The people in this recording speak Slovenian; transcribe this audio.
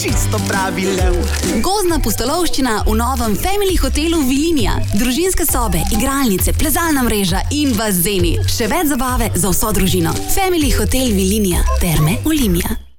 Čisto pravi lev. Gozdna pustolovščina v novem Family hotelu Vilinija. Družinske sobe, igralnice, plezalna mreža in bazeni. Še več zabave za vso družino. Family hotel Vilinija. Terme Olimia.